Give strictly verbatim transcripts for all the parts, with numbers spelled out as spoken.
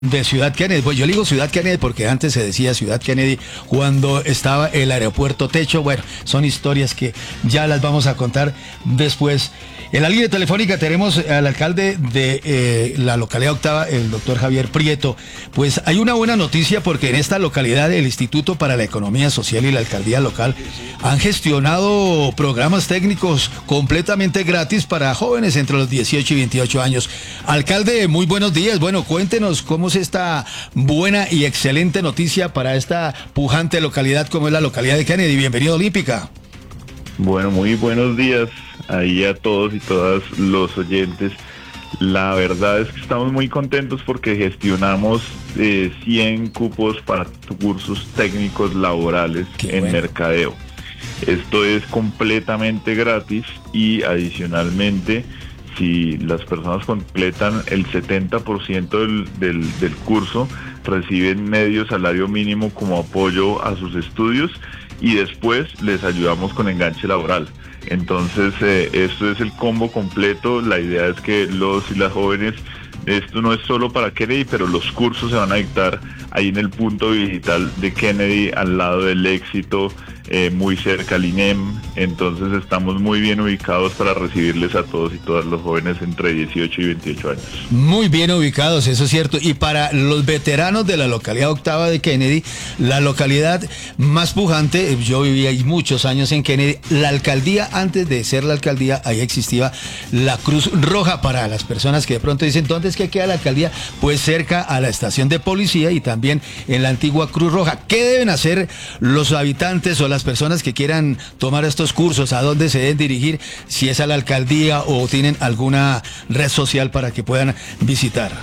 De Ciudad Kennedy, pues yo le digo Ciudad Kennedy porque antes se decía Ciudad Kennedy cuando estaba el aeropuerto Techo. Bueno, son historias que ya las vamos a contar después. En la línea telefónica tenemos al alcalde de eh, la localidad Octava, el doctor Javier Prieto. Pues hay una buena noticia porque en esta localidad el Instituto para la Economía Social y la alcaldía local han gestionado programas técnicos completamente gratis para jóvenes entre los dieciocho y veintiocho años. Alcalde, muy buenos días. Bueno, cuéntenos cómo es esta buena y excelente noticia para esta pujante localidad como es la localidad de Kennedy. Bienvenido a Olímpica. Bueno, muy buenos días ahí a todos y todas los oyentes. La verdad es que estamos muy contentos porque gestionamos eh, cien cupos para cursos técnicos laborales Qué en bueno. mercadeo. Esto es completamente gratis y adicionalmente, si las personas completan el setenta por ciento del, del, del curso, reciben medio salario mínimo como apoyo a sus estudios y después les ayudamos con enganche laboral. Entonces, eh, esto es el combo completo. La idea es que los y las jóvenes, esto no es solo para Kennedy, pero los cursos se van a dictar ahí en el punto digital de Kennedy, al lado del Éxito, eh, muy cerca al I N E M. Entonces estamos muy bien ubicados para recibirles a todos y todas los jóvenes entre dieciocho y veintiocho años. Muy bien ubicados, eso es cierto. Y para los veteranos de la localidad Octava de Kennedy, la localidad más pujante, yo viví ahí muchos años en Kennedy, la alcaldía, antes de ser la alcaldía, ahí existía la Cruz Roja para las personas que de pronto dicen, ¿dónde es que queda la alcaldía? Pues cerca a la estación de policía y también en la antigua Cruz Roja. ¿Qué deben hacer los habitantes o las personas que quieran tomar estos cursos? ¿A dónde se deben dirigir? Si es a la alcaldía o tienen alguna red social para que puedan visitar.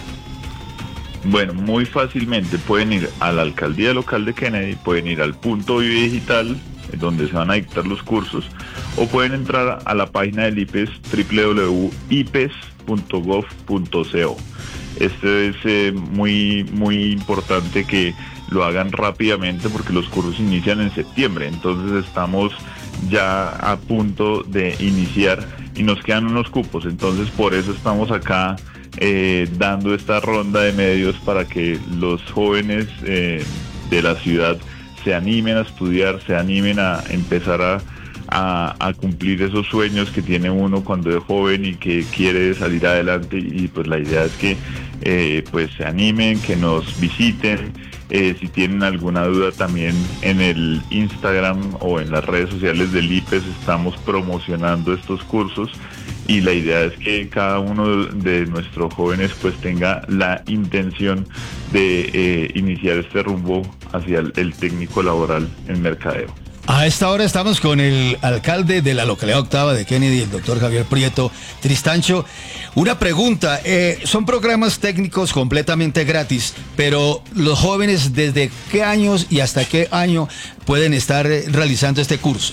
Bueno, muy fácilmente pueden ir a la alcaldía local de Kennedy, pueden ir al punto Vive Digital, donde se van a dictar los cursos, o pueden entrar a la página del I P E S, doble u doble u doble u punto i p e s punto gov punto co. Esto es eh, muy, muy importante que lo hagan rápidamente porque los cursos inician en septiembre, entonces estamos ya a punto de iniciar y nos quedan unos cupos, entonces por eso estamos acá eh, dando esta ronda de medios para que los jóvenes eh, de la ciudad se animen a estudiar, se animen a empezar a, a, a cumplir esos sueños que tiene uno cuando es joven y que quiere salir adelante. Y pues la idea es que eh, pues se animen, que nos visiten. Eh, si tienen alguna duda también en el Instagram o en las redes sociales del I P E S estamos promocionando estos cursos y la idea es que cada uno de nuestros jóvenes pues tenga la intención de eh, iniciar este rumbo hacia el, el técnico laboral en mercadeo. A esta hora estamos con el alcalde de la localidad Octava de Kennedy, el doctor Javier Prieto Tristancho. Una pregunta, eh, son programas técnicos completamente gratis, pero los jóvenes, ¿desde qué años y hasta qué año pueden estar eh, realizando este curso?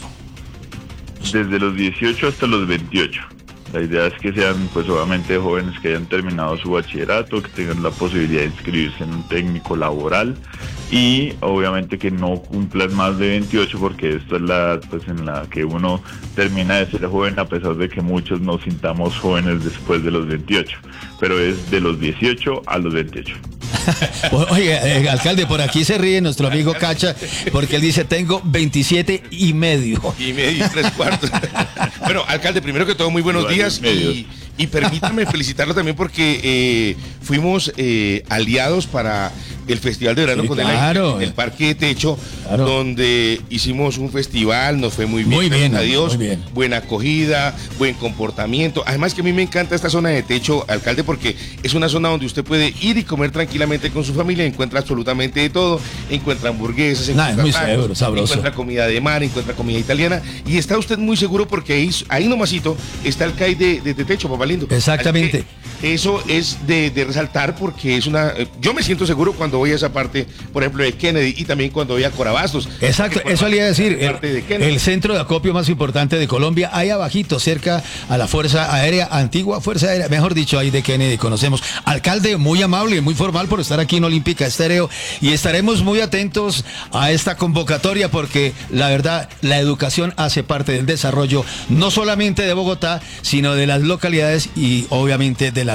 Desde los dieciocho hasta los veintiocho. La idea es que sean, pues obviamente, jóvenes que hayan terminado su bachillerato, que tengan la posibilidad de inscribirse en un técnico laboral y obviamente que no cumplan más de veintiocho, porque esto es la edad pues, en la que uno termina de ser joven, a pesar de que muchos nos sintamos jóvenes después de los veintiocho, pero es de los dieciocho a los veintiocho. Oye, eh, alcalde, por aquí se ríe nuestro amigo Cacha, porque él dice, tengo veintisiete y medio. Y medio, y tres cuartos. Bueno, alcalde, primero que todo, muy buenos días. Y, y permítame felicitarlo también porque eh, fuimos eh, aliados para el Festival de Verano Sí, con claro. el, el Parque de Techo, Claro. donde hicimos un festival, nos fue muy bien. Muy bien, Adiós, muy bien. buena acogida, buen comportamiento. Además que a mí me encanta esta zona de Techo, alcalde, porque es una zona donde usted puede ir y comer tranquilamente con su familia, encuentra absolutamente de todo, encuentra hamburguesas, Nah, encuentra es muy tacos, seguro, sabroso. encuentra comida de mar, encuentra comida italiana, y está usted muy seguro porque ahí, ahí nomasito está el C A I de, de, de Techo, papá lindo. Exactamente. Así que eso es de, de resaltar porque es una... eh, Yo me siento seguro cuando voy a esa parte, por ejemplo, de Kennedy, y también cuando voy a Corabastos. Exacto, eso le iba a decir, Parte de el, Kennedy. el centro de acopio más importante de Colombia, ahí abajito, cerca a la Fuerza Aérea, antigua Fuerza Aérea, mejor dicho, ahí de Kennedy conocemos. Alcalde, muy amable, muy formal por estar aquí en Olímpica Estéreo, y estaremos muy atentos a esta convocatoria porque la verdad, la educación hace parte del desarrollo, no solamente de Bogotá, sino de las localidades y obviamente de la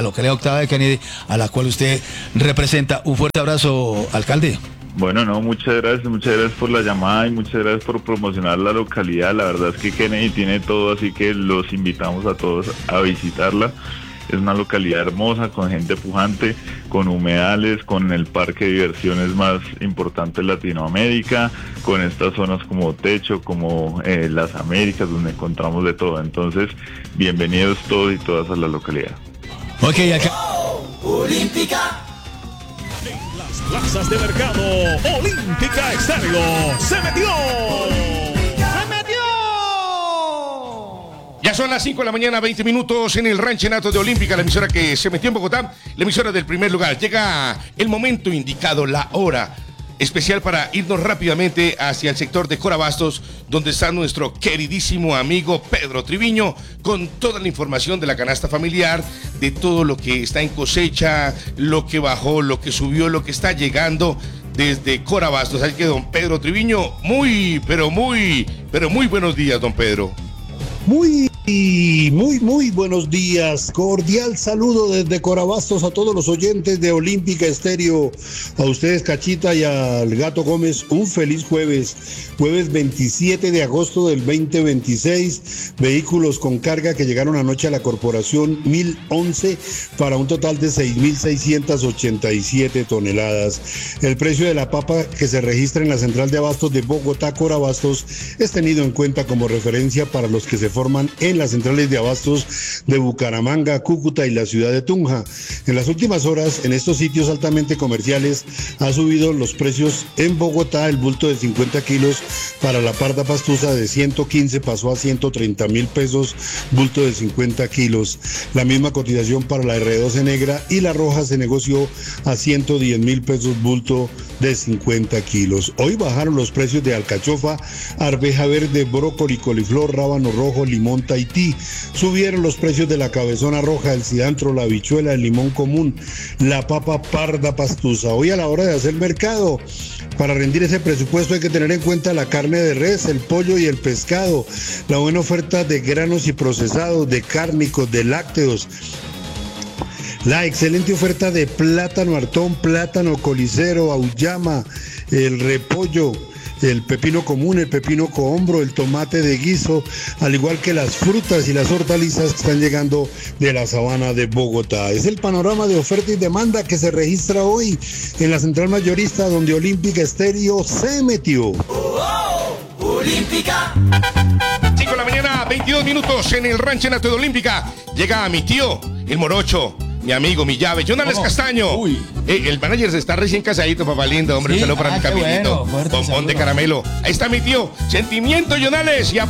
la localidad octava de Kennedy, a la cual usted representa. Un fuerte abrazo, alcalde. Bueno, no, muchas gracias, muchas gracias por la llamada y muchas gracias por promocionar la localidad. La verdad es que Kennedy tiene todo, así que los invitamos a todos a visitarla. Es una localidad hermosa, con gente pujante, con humedales, con el parque de diversiones más importante de Latinoamérica, con estas zonas como Techo, como eh, las Américas, donde encontramos de todo. Entonces, bienvenidos todos y todas a la localidad. Ok, acá. Olímpica. En las plazas de mercado, Olímpica Estéreo se metió. Ya son las cinco de la mañana, veinte minutos en el Ranchenato de Olímpica, la emisora que se metió en Bogotá, la emisora del primer lugar. Llega el momento indicado, la hora especial para irnos rápidamente hacia el sector de Corabastos, donde está nuestro queridísimo amigo Pedro Triviño, con toda la información de la canasta familiar, de todo lo que está en cosecha, lo que bajó, lo que subió, lo que está llegando desde Corabastos. Así que don Pedro Triviño, muy, pero muy, pero muy buenos días, don Pedro. Muy, muy, muy buenos días. Cordial saludo desde Corabastos a todos los oyentes de Olímpica Estéreo. A ustedes, Cachita, y al Gato Gómez, un feliz jueves. Jueves veintisiete de agosto del veinte veintiséis. Vehículos con carga que llegaron anoche a la corporación mil once para un total de seis mil seiscientas ochenta y siete toneladas. El precio de la papa que se registra en la central de abastos de Bogotá, Corabastos, es tenido en cuenta como referencia para los que se forman en las centrales de abastos de Bucaramanga, Cúcuta y la ciudad de Tunja. En las últimas horas, en estos sitios altamente comerciales, ha subido los precios. En Bogotá, el bulto de cincuenta kilos para la parda pastusa de ciento quince pasó a ciento treinta mil pesos, bulto de cincuenta kilos. La misma cotización para la erre doce negra y la roja se negoció a ciento diez mil pesos, bulto de cincuenta kilos. Hoy bajaron los precios de alcachofa, arveja verde, brócoli, coliflor, rábano rojo, limón Tahití. Subieron los precios de la cabezona roja, el cilantro, la habichuela, el limón común, la papa parda pastusa. Hoy a la hora de hacer mercado, para rendir ese presupuesto hay que tener en cuenta la carne de res, el pollo y el pescado, la buena oferta de granos y procesados, de cárnicos, de lácteos, la excelente oferta de plátano artón, plátano colicero, auyama, el repollo, el pepino común, el pepino cohombro, el tomate de guiso, al igual que las frutas y las hortalizas que están llegando de la sabana de Bogotá. Es el panorama de oferta y demanda que se registra hoy en la central mayorista, donde Olímpica Estéreo se metió. Oh, oh, Olímpica. cinco de la mañana, veintidós minutos en el Ranchenato de Olímpica. Llega mi tío, el morocho, mi amigo, mi llave, Jonales oh, Castaño. Uy. Eh, el manager se está recién casadito, papá lindo, hombre. Sí, un saludo para ah, mi Camilito. Bueno, bombón de caramelo. Ahí está mi tío. Sentimiento, Jonales. Y a